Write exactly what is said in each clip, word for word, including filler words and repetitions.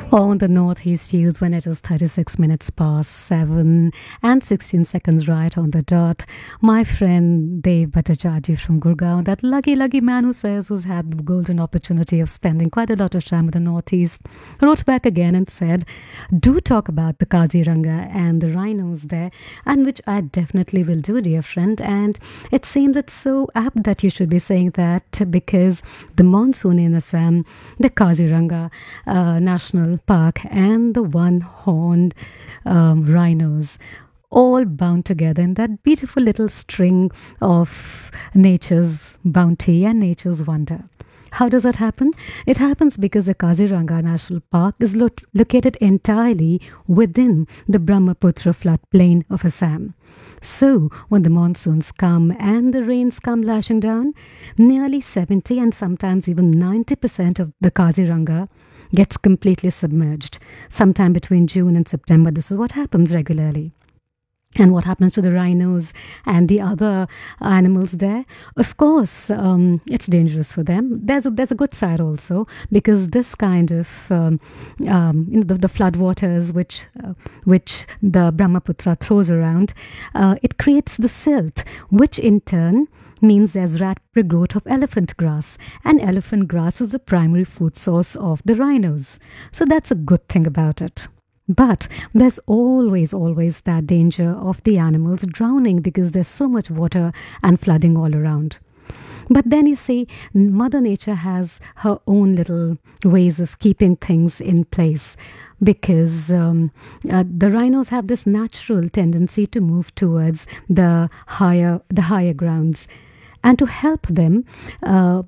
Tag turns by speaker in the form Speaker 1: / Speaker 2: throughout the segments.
Speaker 1: On the Northeast News when it is thirty-six minutes past seven and sixteen seconds right on the dot. My friend Dave Bhattacharjee from Gurgaon, that lucky, lucky man who says who's had the golden opportunity of spending quite a lot of time in the Northeast, wrote back again and said, do talk about the Kaziranga and the rhinos there, and which I definitely will do, dear friend. And it seems it's so apt that you should be saying that because the monsoon in Assam, the Kaziranga uh, National Park and the one-horned um, rhinos all bound together in that beautiful little string of nature's bounty and nature's wonder. How does that happen? It happens because the Kaziranga National Park is lo- located entirely within the Brahmaputra floodplain of Assam. So, when the monsoons come and the rains come lashing down, nearly seventy and sometimes even ninety percent of the Kaziranga gets completely submerged. Sometime between June and September, this is what happens regularly. And what happens to the rhinos and the other animals there? Of course, um, it's dangerous for them. There's a, there's a good side also, because this kind of um, um, you know, the, the floodwaters which uh, which the Brahmaputra throws around, uh, it creates the silt, which in turn means there's rapid growth of elephant grass, and elephant grass is the primary food source of the rhinos. So that's a good thing about it. But there's always, always that danger of the animals drowning because there's so much water and flooding all around. But then you see, Mother Nature has her own little ways of keeping things in place, because um, uh, the rhinos have this natural tendency to move towards the higher, the higher grounds. And to help them, uh,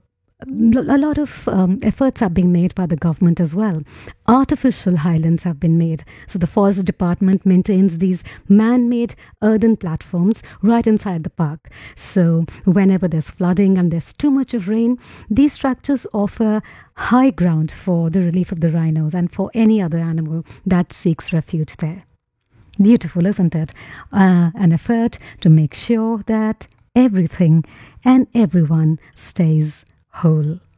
Speaker 1: a lot of um, efforts are being made by the government as well. Artificial highlands have been made. So the Forest Department maintains these man-made earthen platforms right inside the park. So whenever there's flooding and there's too much of rain, these structures offer high ground for the relief of the rhinos and for any other animal that seeks refuge there. Beautiful, isn't it? Uh, an effort to make sure that everything and everyone stays whole.